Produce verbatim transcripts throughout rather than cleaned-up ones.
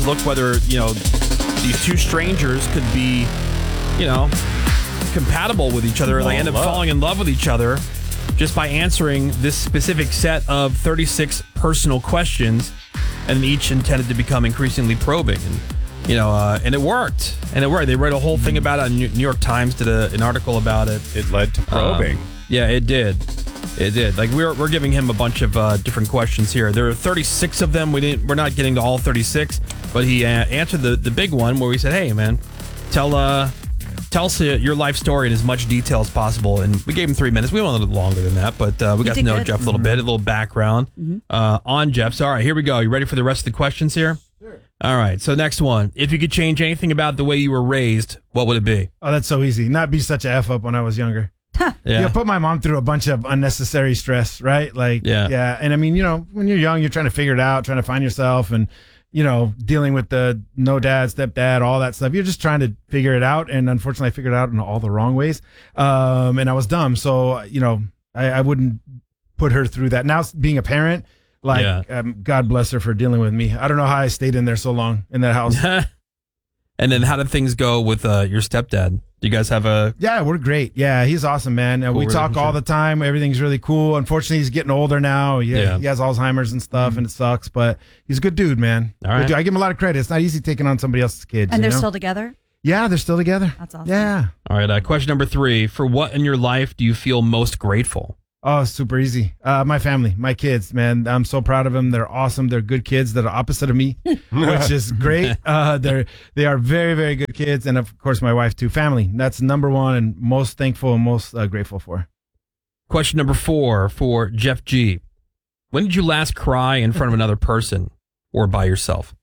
look whether, you know, these two strangers could be, you know, compatible with each other, and they end up falling in love with each other just by answering this specific set of thirty-six personal questions, and each intended to become increasingly probing. And, you know, uh, and it worked. And it worked. They wrote a whole thing about it. New York Times did a, an article about it. It led to probing. Um, yeah, it did. It did. Like we're we're giving him a bunch of uh, different questions here. There are thirty-six of them. We didn't. We're not getting to all thirty-six, but he uh, answered the, the big one where we said, "Hey, man, tell uh tell us uh, your life story in as much detail as possible." And we gave him three minutes. We went a little longer than that, but uh, we you got to know good. Jeff a little mm-hmm. bit, a little background mm-hmm. uh, on Jeff. So, all right, here we go. You ready for the rest of the questions here? Sure. All right. So next one: if you could change anything about the way you were raised, what would it be? Oh, that's so easy. Not be such a F up when I was younger. Yeah. yeah, put my mom through a bunch of unnecessary stress, right? Like, yeah. yeah. And I mean, you know, when you're young, you're trying to figure it out, trying to find yourself and, you know, dealing with the no dad, stepdad, all that stuff. You're just trying to figure it out. And unfortunately, I figured it out in all the wrong ways. Um, and I was dumb. So, you know, I, I wouldn't put her through that. Now, being a parent, like, yeah. um, God bless her for dealing with me. I don't know how I stayed in there so long in that house. And then how did things go with uh, your stepdad? Do you guys have a... Yeah, we're great. Yeah, he's awesome, man. Cool we talk all the time. Everything's really cool. Unfortunately, he's getting older now. He, yeah. he has Alzheimer's and stuff, mm-hmm. and it sucks. But he's a good dude, man. All right. I give him a lot of credit. It's not easy taking on somebody else's kids. And they're you know? still together? Yeah, they're still together. That's awesome. Yeah. All right, uh, question number three. For what in your life do you feel most grateful? Oh, super easy. Uh, my family, my kids, man. I'm so proud of them. They're awesome. They're good kids that are opposite of me, which is great. Uh, they're they are very, very good kids, and of course, my wife too. Family. That's number one, and most thankful and most uh, grateful for. Question number four for Jeff G. When did you last cry in front of another person or by yourself?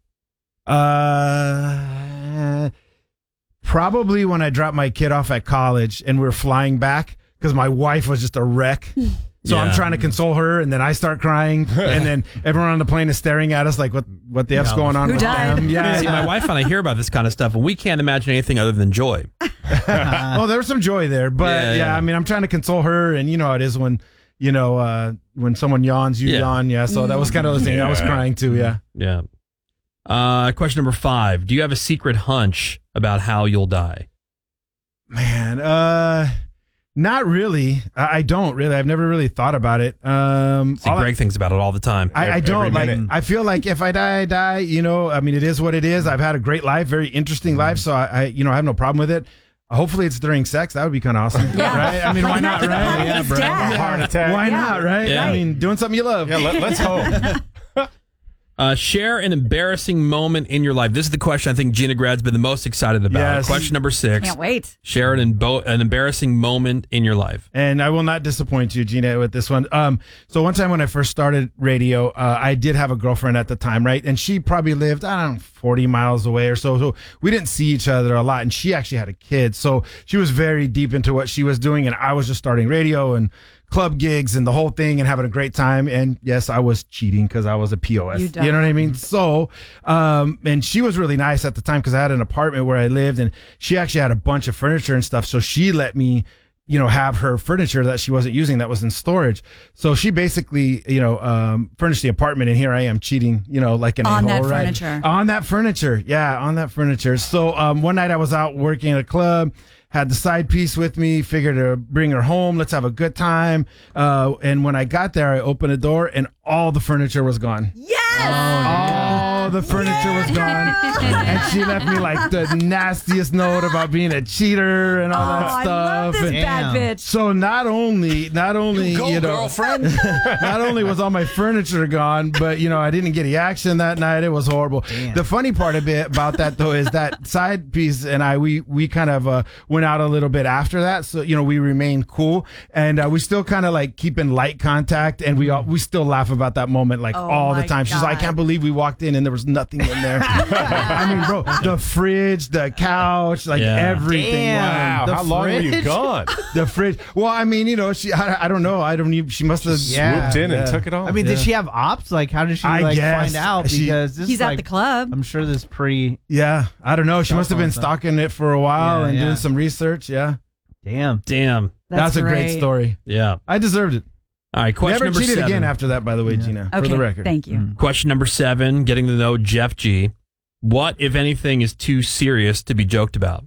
Uh, probably when I dropped my kid off at college and we were flying back. Because my wife was just a wreck. So yeah. I'm trying to console her, and then I start crying, and then everyone on the plane is staring at us like, what what the F's going on Who with died? them? Yeah, See, my wife and I hear about this kind of stuff, and we can't imagine anything other than joy. Well, there was some joy there, but yeah, yeah, yeah, I mean, I'm trying to console her, and you know how it is when, you know, uh, when someone yawns, you yeah. yawn, yeah. So that was kind of the thing. Yeah. I was crying too, yeah. Yeah. Uh, question number five. Do you have a secret hunch about how you'll die? Man, uh... Not really. I, I don't really. I've never really thought about it. Um, See, Greg I, thinks about it all the time. I, I don't like. I feel like if I die, I die. You know. I mean, it is what it is. I've had a great life, very interesting mm. life. So I, I, you know, I have no problem with it. Hopefully, it's during sex. That would be kind of awesome, yeah. right? I mean, why not, right? Yeah, bro. Heart attack. Why yeah. not, right? Yeah. I mean, doing something you love. Yeah. Let, let's hope. Uh, share an embarrassing moment in your life. This is the question I think Gina Grad's been the most excited about. Yes. Question number six. Can't wait. Share an, embo- an embarrassing moment in your life. And I will not disappoint you, Gina, with this one. Um, so one time when I first started radio, uh, I did have a girlfriend at the time, right? And she probably lived, I don't know, forty miles away or so. So we didn't see each other a lot. And she actually had a kid. So she was very deep into what she was doing. And I was just starting radio and club gigs and the whole thing and having a great time. And yes, I was cheating because I was a P O S. You, you know what I mean? So, um, and she was really nice at the time because I had an apartment where I lived and she actually had a bunch of furniture and stuff. So she let me, you know, have her furniture that she wasn't using that was in storage. So she basically, you know, um, furnished the apartment and here I am cheating, you know, like an on a-hole, that right? furniture. On that furniture. Yeah, on that furniture. So um, one night I was out working at a club, had the side piece with me, figured to bring her home. Let's have a good time. Uh, and when I got there, I opened the door and all the furniture was gone. Yes! All the furniture yes! was gone. And she left me like the nastiest note about being a cheater and all oh, that stuff. I love this and bad bitch. So not only, not only, you, go, you know, girlfriend. not only was all my furniture gone, but you know, I didn't get the action that night. It was horrible. Damn. The funny part a bit about that though is that side piece and I, we, we kind of uh, went out a little bit after that. So, you know, we remained cool and uh, we still kind of like keep in light contact and we all, we still laugh about that moment like oh all the time. God. She's like, I can't believe we walked in and there was nothing in there. I mean, bro, the fridge, the couch, like yeah. everything. Wow. The How long were you gone? The fridge. Well, I mean, you know, she, I, I don't know. I don't even, she must have yeah, swooped in yeah. and took it off. I mean, yeah. did she have ops? Like, how did she I like guess. find out? She, because this he's is at like, the club. I'm sure this pre. Yeah, I don't know. She must have been stuff. stalking it for a while Yeah, and yeah. doing some research. Yeah. Damn. Damn. That's, That's a great story. Yeah. I deserved it. All right, question Never number cheated seven. again after that, by the way, Yeah. Gina, Okay, for the record. thank you. Question number seven, getting to know Jeff G. What, if anything, is too serious to be joked about?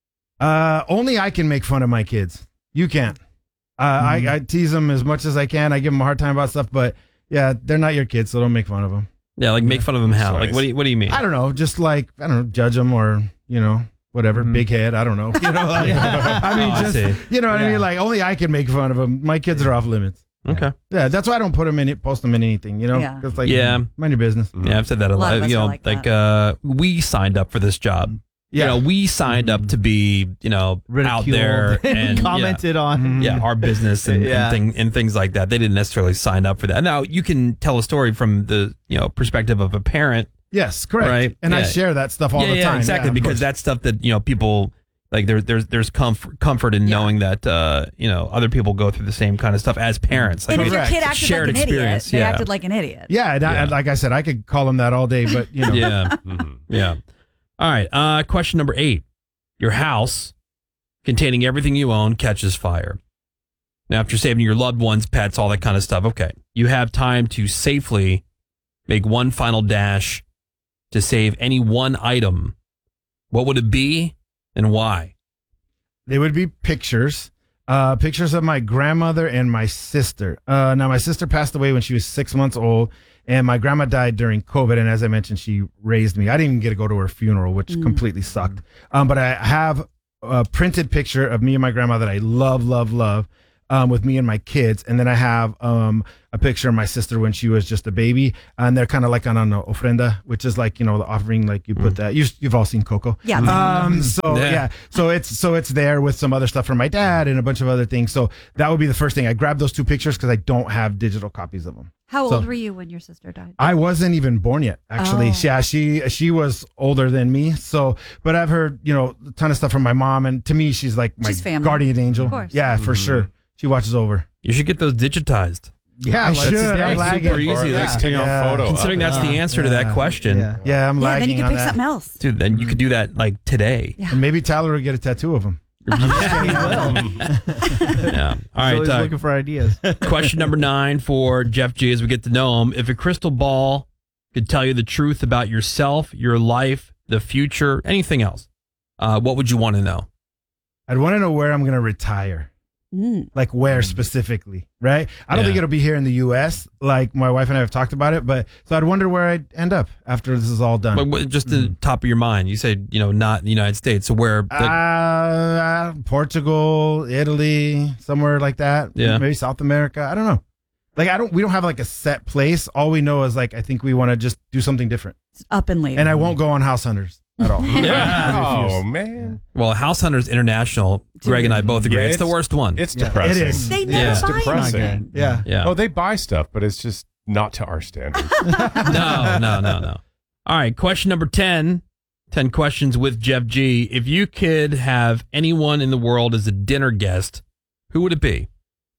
Uh, only I can make fun of my kids. You can't. Uh, Mm-hmm. I, I tease them as much as I can. I give them a hard time about stuff, but yeah, they're not your kids, so don't make fun of them. Yeah, like make fun of them how? Nice. Like what do you what do you mean? I don't know, just like I don't know, judge them or you know whatever, big head. I don't know. You know, like, I mean, Oh, I just see. you know what I Yeah. mean. Like only I can make fun of them. My kids are off limits. Okay. Yeah, that's why I don't put them in it, post them in anything. You know, Yeah. 'Cause, like Yeah. mind your business. Yeah, I've said that a, A lot lot. of us You are know, like like, that. uh, we signed up for this job. Yeah. You know, we signed up to be, you know, out there Ridiculed and yeah, commented on. yeah, our business and, Yeah. and, thing, and things like that. They didn't necessarily sign up for that. Now you can tell a story from the you know perspective of a parent. Yes, correct. Right. And I Yeah. share that stuff all yeah, the yeah, time. exactly, Yeah, of because course. that's stuff that you know people like. There's there's there's comfort comfort in knowing that uh, you know other people go through the same kind of stuff as parents. Like And if your Correct. kid acted shared like an experience, idiot, they yeah. acted like an idiot. Yeah, and I, Yeah. like I said, I could call them that all day, but you know, yeah, Mhm. yeah. All right. Uh, question number eight: your house, containing everything you own, catches fire. Now, after saving your loved ones, pets, all that kind of stuff, okay, you have time to safely make one final dash to save any one item. What would it be and why? they would be pictures, uh, pictures of my grandmother and my sister. Uh, now my sister passed away when she was six months old, and my grandma died during COVID. And as I mentioned, she raised me. I didn't even get to go to her funeral, which completely sucked. Um, but I have a printed picture of me and my grandma that I love, love, love. Um, with me and my kids, and then I have um, a picture of my sister when she was just a baby, and they're kind of like on an ofrenda, which is like you know the offering, like you put that. You, you've all seen Coco, Yeah. Um, so Yeah. yeah. so it's so it's there with some other stuff from my dad and a bunch of other things. So that would be the first thing. I grabbed those two pictures because I don't have digital copies of them. How So- old were you when your sister died? I wasn't even born yet, actually. Oh. Yeah, she she was older than me. So, but I've heard you know a ton of stuff from my mom, and to me, she's like my She's family. guardian angel. Of course. Yeah, for sure. She watches over. You should get those digitized. Yeah, I let's- should. yeah, I'm it's lagging. super easy. Or at Like, least take a Yeah. photo. Considering of that's it. the answer to that Yeah. question, Yeah. Yeah, I'm yeah, lagging then you can on pick that. something else. dude, then you could do that like today. Yeah. And maybe Tyler will get a tattoo of him. Yeah. All right. Always uh, looking for ideas. question number nine for Jeff G as we get to know him. If a crystal ball could tell you the truth about yourself, your life, the future, anything else, uh, what would you want to know? I'd want to know where I'm going to retire. Mm. Like where specifically, right? I don't Yeah. think it'll be here in the U S. Like my wife and I have talked about it, but so I'd wonder where I'd end up after this is all done. But what- just the top of your mind. You said, you know, not in the United States. So where? Uh, uh, Portugal, Italy, somewhere like that. Yeah. Maybe South America. I don't know. Like I don't. We don't have like a set place. All we know is like I think we want to just do something different. It's up and leave. And I won't go on house hunters at all. Yeah. I refuse. Oh man, well, House Hunters International, Greg and I both agree. Yeah, it's, the it's- worst one. it's Yeah, depressing. it is. they Yeah. never It's buy depressing. anything. Yeah. yeah. Oh, they buy stuff, but it's just not to our standards. no, no, no, no. All right. Question number ten. ten questions with Jeff G. If you could have anyone in the world as a dinner guest, who would it be?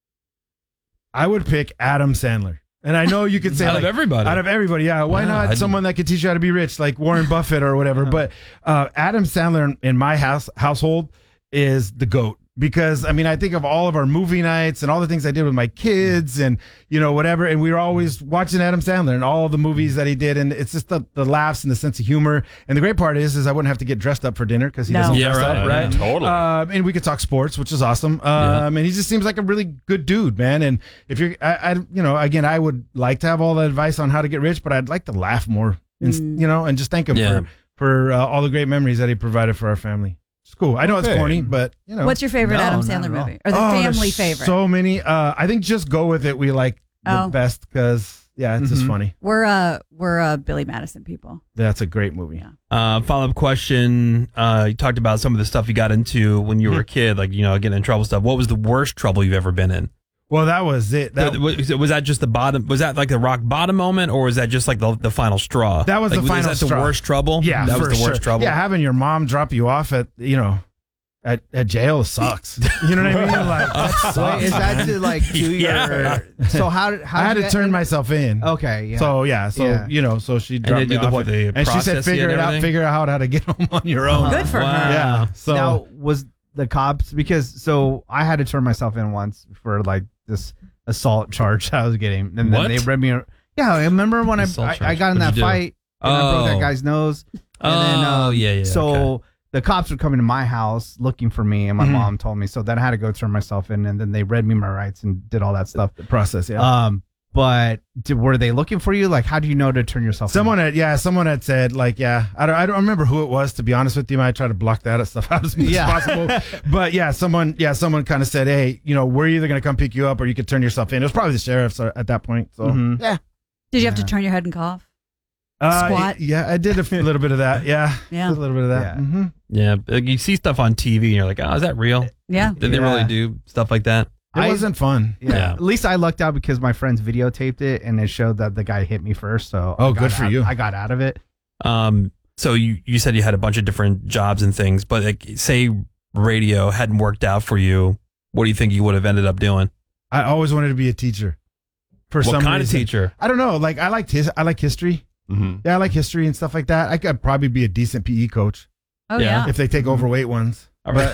I would pick Adam Sandler. And I know you could say Out like, of everybody. Out of everybody, yeah. Why Wow, I not didn't- someone that could teach you how to be rich, like Warren Buffett or whatever? But uh, Adam Sandler in, in my house household is the GOAT. Because I mean, I think of all of our movie nights and all the things I did with my kids and you know whatever, and we were always watching Adam Sandler and all the movies that he did, and it's just the, the laughs and the sense of humor. And the great part is, is I wouldn't have to get dressed up for dinner because he No. doesn't Yeah, dress right, up, right? yeah. Totally. Um, and we could talk sports, which is awesome. Um, and he just seems like a really good dude, man. And if you're, I, I, you know, again, I would like to have all the advice on how to get rich, but I'd like to laugh more, and, Mm. you know, and just thank him Yeah. for for uh, all the great memories that he provided for our family. It's cool. I know it's Okay. corny, but you know, What's your favorite No, Adam not Sandler at all. movie? Or the Oh, there's family favorite? So many. Uh, I think just go with it. We like the Oh. best because yeah, it's just Mhm. funny. we're uh we're uh Billy Madison people. That's a great movie. Yeah. Uh, follow up question. Uh, you talked about some of the stuff you got into when you were a kid, like, you know, getting in trouble stuff. What was the worst trouble you've ever been in? Well, that was it. That was, was that just the bottom? Was that like the rock bottom moment, or was that just like the, the final straw? That was Like, the final Is that straw. the worst trouble? yeah, that was for the worst sure. trouble. Yeah, having your mom drop you off at you know at, at jail sucks. You know what I mean? Like that sucks, Wait, is that man. to like do Yeah. your? So how did how I had did to that turn end? myselme in. Okay, yeah. So yeah, so Yeah. you know, so she dropped they me did the off what, the and she process said, you "Figure and it out, everything? figure out how to get home on your own." Good for Wow. her. Yeah. So now was the cops because so I had to turn myself in once for like this assault charge I was getting, and then What? they read me. a- Yeah, I remember when I Assault I, I charge. got in What'd that you do? fight and I broke Oh. that guy's nose. And then, Oh, um, yeah, yeah, So okay. the cops were coming to my house looking for me, and my Mhm. mom told me. So then I had to go turn myself in, and then they read me my rights and did all that stuff. The process, yeah. Um, but did, were they looking for you? Like, how do you know to turn yourself Someone in? had, yeah, someone had said, like, yeah, I don't, I don't remember who it was, to be honest with you. I try to block that stuff out as much Yeah. as possible. But yeah, someone, yeah, someone kind of said, hey, you know, we're either going to come pick you up or you could turn yourself in. It was probably the sheriff's at that point. So, Mhm. yeah. Did you have to Yeah. turn your head and cough? Uh, Squat? Yeah, I did a f- little bit of that. Yeah. Yeah. A little bit of that. Yeah. hmm Yeah, like you see stuff on T V and you're like, oh, is that real? Yeah. Did they Yeah. really do stuff like that? It I- wasn't fun. Yeah. Yeah. At least I lucked out because my friends videotaped it, and it showed that the guy hit me first. So Oh, I got good for out- you. I got out of it. Um, so you, you said you had a bunch of different jobs and things, but like, say radio hadn't worked out for you, what do you think you would have ended up doing? I always wanted to be a teacher. For What some kind reason. of teacher? I don't know. Like, I liked his, I like history. Mhm. Yeah, I like history and stuff like that. I could probably be a decent P E coach Oh, Yeah. yeah. if they take overweight ones. All right.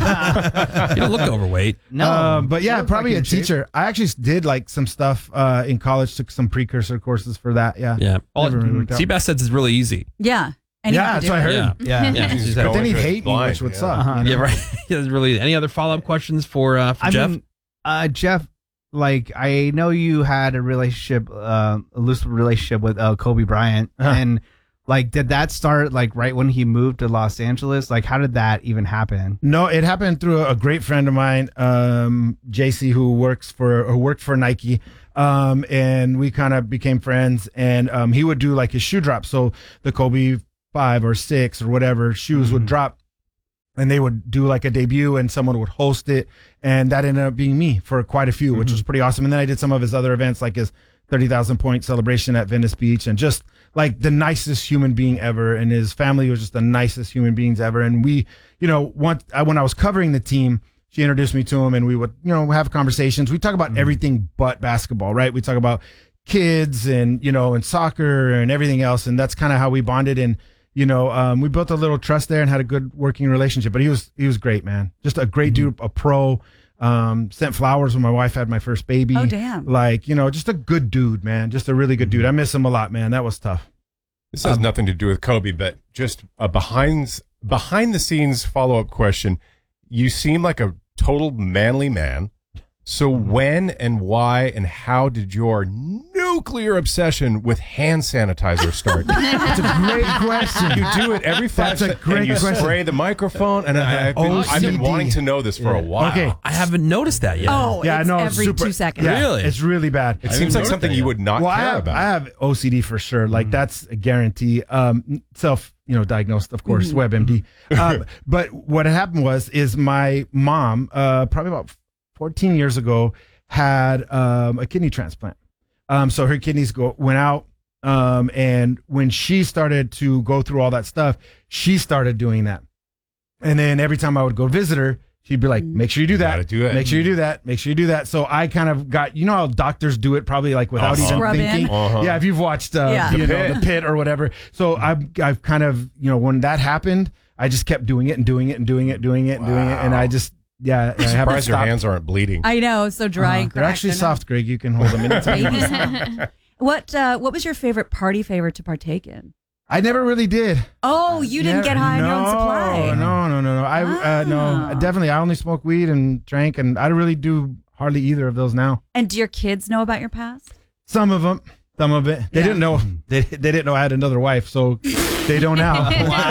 You don't look overweight. No, Um, but you yeah, look probably like a in shape. teacher. I actually did like some stuff uh, in college. Took some precursor courses for that. Yeah. Yeah. All, Never really worked out. Seabass says it's really easy. Yeah. And you Yeah, have to that's do what I it. heard. Yeah. Yeah. Yeah. Just she's go like- But then he'd into it hate me, blind, which would yeah. suck. Uh-huh. you know? Yeah, right. Yeah, really. Any other follow up questions for uh, for I Jeff? mean, uh, Jeff, like I know you had a relationship, uh, a loose relationship with uh, Kobe Bryant, Uh-huh. and like, did that start like right when he moved to Los Angeles? Like, how did that even happen? No, it happened through a great friend of mine, um, J C, who works for who worked for Nike. Um, and we kind of became friends, and um, he would do like his shoe drops. So the Kobe five or six or whatever shoes would drop, and they would do like a debut, and someone would host it, and that ended up being me for quite a few, which was pretty awesome. And then I did some of his other events, like his thirty thousand point celebration at Venice Beach, and just like the nicest human being ever. And his family was just the nicest human beings ever. And we, you know, once I, when I was covering the team, she introduced me to him, and we would, you know, have conversations. We talk about everything but basketball, right? We talk about kids and, you know, and soccer and everything else. And that's kind of how we bonded. And, you know, um, we built a little trust there and had a good working relationship. But he was, he was great, man. Just a great dude, a pro. Um, sent flowers when my wife had my first baby. Oh, damn. Like, you know, just a good dude, man. Just a really good dude. I miss him a lot, man. That was tough. This has nothing to do with Kobe, but just a behind behind the scenes follow up question. You seem like a total manly man. So when and why and how did your nuclear obsession with hand sanitizer start? That's a great question. You do it every five That's a seconds. great and you question. spray the microphone, and I, I've, been, I've been O C D. wanting to know this for a while. Okay. I haven't noticed that yet. Oh, Yeah, it's no, every super, two seconds. Yeah, Really? It's really bad. It I seems didn't like notice something that you yet. would not well, I care have, about. I have O C D for sure. Like that's a guarantee. Um, self, you know, diagnosed, of course, WebMD. Um, but what had happened was, is my mom, uh, probably about fourteen years ago, had um, a kidney transplant. Um, so her kidneys go went out. Um, and when she started to go through all that stuff, she started doing that. And then every time I would go visit her, she'd be like, make sure you do that. Gotta do it. Make sure you do that. Make sure you do that. So I kind of got, you know how doctors do it probably like without Uh-huh. even Scrub in. thinking. Uh-huh. Yeah, if you've watched uh, Yeah. you The know, Pit. the pit or whatever. So I've I've kind of, you know, when that happened, I just kept doing it and doing it and doing it, doing it and doing it. And I just, yeah, I haven't Surprised your stopped. hands aren't bleeding. I know, so dry Uh, and they're cracked, actually they're soft, Greg. You can hold them anytime. Baby soft. What uh, what was your favorite party favor to partake in? I never really did. Oh, you didn't Never- get high on no, your own supply. No, no, no, no. I uh, no, Ah. definitely. I only smoke weed and drank, and I don't really do hardly either of those now. And do your kids know about your past? Some of them, some of it. They Yeah. didn't know. They, they didn't know I had another wife, so they don't now.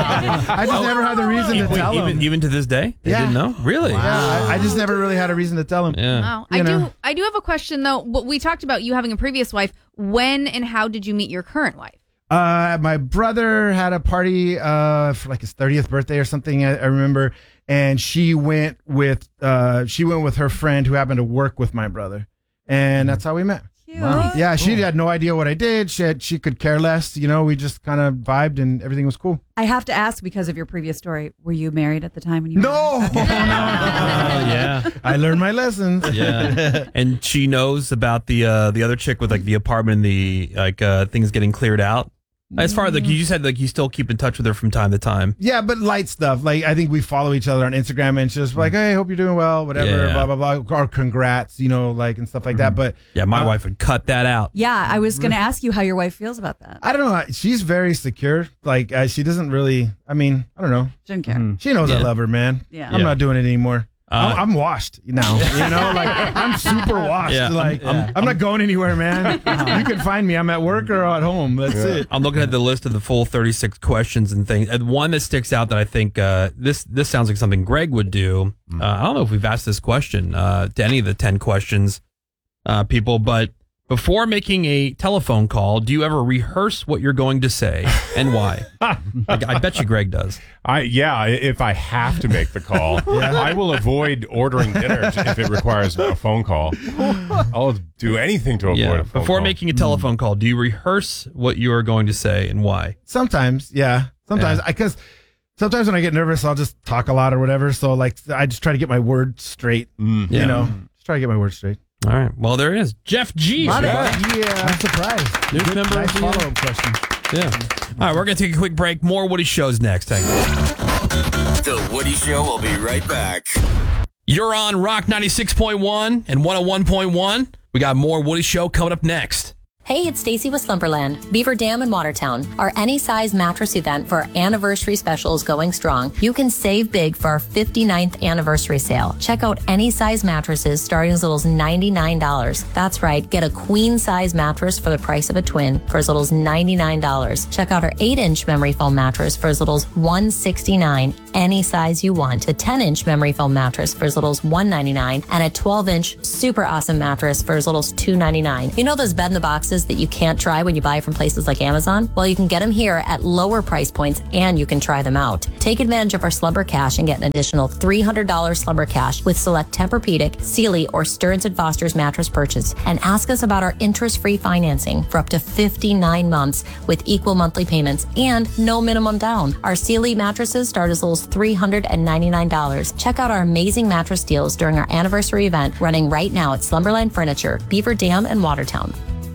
I just never had the reason to Wait, tell them. even, even to this day? They Yeah. didn't know? Really? Yeah, I, I just never really had a reason to tell them. Yeah. Wow. I You know. do I do have a question though. But we talked about you having a previous wife. When and how did you meet your current wife? Uh, my brother had a party uh for like his thirtieth birthday or something. I, I remember, and she went with uh she went with her friend who happened to work with my brother, and that's how we met. Cute. Yeah, she had no idea what I did. She had, she could care less. You know, we just kind of vibed and everything was cool. I have to ask because of your previous story. Were you married at the time when you met? No, Oh, yeah. I learned my lessons. Yeah. And she knows about the uh, the other chick with like the apartment and the like uh, things getting cleared out. As far as like you said, like you still keep in touch with her from time to time. Yeah, but light stuff. Like I think we follow each other on Instagram and she's like, hey, hope you're doing well, whatever, Yeah. blah, blah, blah. Or congrats, you know, like and stuff like that. But Yeah, my uh, wife would cut that out. Yeah, I was going to ask you how your wife feels about that. I don't know. She's very secure. Like uh, she doesn't really, I mean, I don't know. Shouldn't care. She knows I Yeah. love her, man. Yeah. I'm Yeah. not doing it anymore. Uh, I'm, I'm washed now. You know, like I'm super washed. Yeah, I'm- like I'm, I'm, not going anywhere, man. You can find me. I'm at work or at home. That's it. I'm looking at the list of the full thirty-six questions and things. And one that sticks out that I think uh, this this sounds like something Greg would do. Uh, I don't know if we've asked this question uh, to any of the ten questions, uh, people, but before making a telephone call, do you ever rehearse what you're going to say and why? Like, I bet you Greg does. I yeah, if I have to make the call, I will avoid ordering dinner if it requires a phone call. I'll do anything to avoid Yeah. a phone Before call. making a telephone call, do you rehearse what you are going to say and why? Sometimes, yeah. Sometimes, Yeah. because sometimes when I get nervous, I'll just talk a lot or whatever. So like, I just try to get my words straight. Mm. Yeah. You know, just try to get my words straight. All right. Well, there it is. Jeff G. Yeah. I'm surprised. New member Nice of the- follow up question. Yeah. All right. We're going to take a quick break. More Woody shows next. Hang on. The Woody Show will be right back. You're on Rock ninety-six point one and one oh one point one. We got more Woody Show coming up next. Hey, it's Stacy with Slumberland, Beaver Dam in Watertown. Our any size mattress event for our anniversary special is going strong. You can save big for our fifty-ninth anniversary sale. Check out any size mattresses starting as little as ninety-nine dollars. That's right, get a queen size mattress for the price of a twin for as little as ninety-nine dollars. Check out our eight inch memory foam mattress for as little as one hundred sixty-nine dollars. Any size you want. A ten inch memory foam mattress for as little as one hundred ninety-nine dollars and a twelve inch super awesome mattress for as little as two hundred ninety-nine dollars. You know those bed in the boxes that you can't try when you buy from places like Amazon? Well, you can get them here at lower price points and you can try them out. Take advantage of our Slumber Cash and get an additional three hundred dollars Slumber Cash with select Tempur-Pedic, Sealy, or Stearns and Foster's mattress purchase. And ask us about our interest-free financing for up to fifty-nine months with equal monthly payments and no minimum down. Our Sealy mattresses start as little as three hundred ninety-nine dollars. Check out our amazing mattress deals during our anniversary event running right now at Slumberland Furniture, Beaver Dam, and Watertown.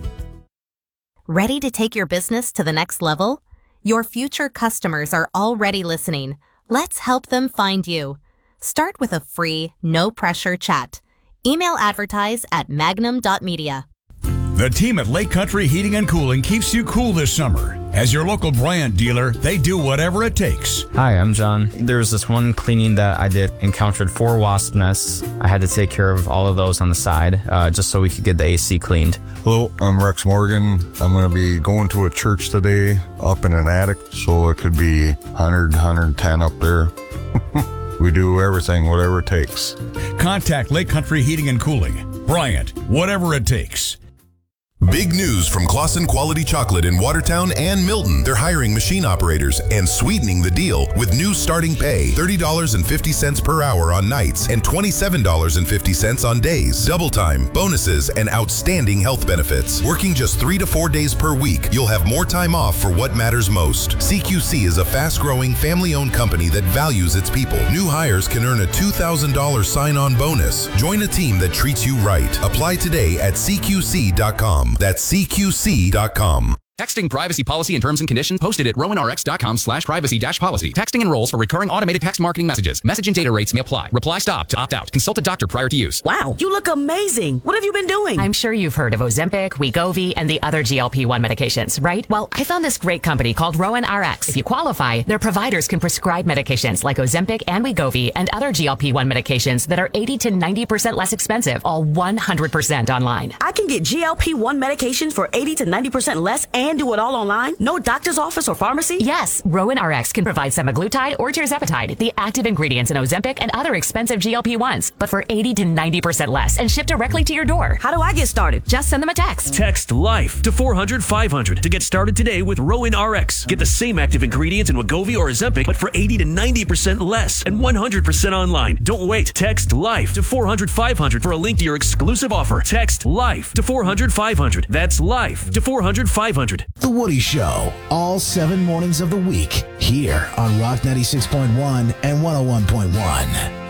Ready to take your business to the next level? Your future customers are already listening. Let's help them find you. Start with a free, no-pressure chat. Email advertise at magnum dot media. The team at Lake Country Heating and Cooling keeps you cool this summer. As your local brand dealer, they do whatever it takes. Hi, I'm John. There was this one cleaning that I did, encountered four wasp nests. I had to take care of all of those on the side, uh, just so we could get the A C cleaned. Hello, I'm Rex Morgan. I'm going to be going to a church today up in an attic, so it could be one hundred, one hundred ten up there. We do everything, whatever it takes. Contact Lake Country Heating and Cooling. Bryant, whatever it takes. Big news from Claussen Quality Chocolate in Watertown and Milton. They're hiring machine operators and sweetening the deal with new starting pay, thirty dollars and fifty cents per hour on nights and twenty-seven dollars and fifty cents on days. Double time, bonuses, and outstanding health benefits. Working just three to four days per week, you'll have more time off for what matters most. C Q C is a fast-growing, family-owned company that values its people. New hires can earn a two thousand dollars sign-on bonus. Join a team that treats you right. Apply today at C Q C dot com. That's C Q C dot com. Texting privacy policy and terms and conditions posted at rowan r x dot com slash privacy dash policy. Texting enrolls for recurring automated text marketing messages. Message and data rates may apply. Reply stop to opt out. Consult a doctor prior to use. Wow, you look amazing. What have you been doing? I'm sure you've heard of Ozempic, Wegovy, and the other G L P one medications, right? Well, I found this great company called Rowan R X. If you qualify, their providers can prescribe medications like Ozempic and Wegovy and other G L P one medications that are eighty to ninety percent less expensive, all one hundred percent online. I can get G L P one medications for eighty to ninety percent less and do it all online? No doctor's office or pharmacy? Yes, Rowan R X can provide semaglutide or tirzepatide, the active ingredients in Ozempic and other expensive G L P ones, but for eighty to ninety percent less and shipped directly to your door. How do I get started? Just send them a text. Text LIFE to four hundred five hundred to get started today with Rowan R X. Get the same active ingredients in Wegovy or Ozempic, but for eighty to ninety percent less and one hundred percent online. Don't wait. Text LIFE to four hundred five hundred for a link to your exclusive offer. Text LIFE to four hundred five hundred. That's LIFE to four hundred five hundred. The Woody Show, all seven mornings of the week, here on Rock ninety-six point one and one oh one point one.